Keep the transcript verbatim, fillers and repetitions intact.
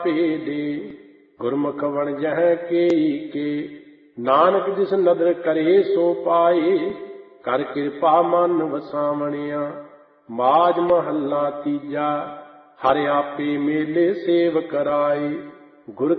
ਆਪੇ ਦੇ। ਗੁਰਮੁਖ ਵਣਜਹਿ ਕੇਈ ਕੇ, ਨਾਨਕ ਜਿਸ ਨਦਰ ਕਰੇ ਸੋ ਪਾਏ। ਕਰ ਕਿਰਪਾ ਮਨ ਵਸਾਵਣਿਆ, ਮਾਝ ਮਹੱਲਾ ਤੀਜਾ। ਹਰਿ ਆਪੇ ਮੇਲੇ ਸੇਵ ਕਰਾਏ। ਗੁਰ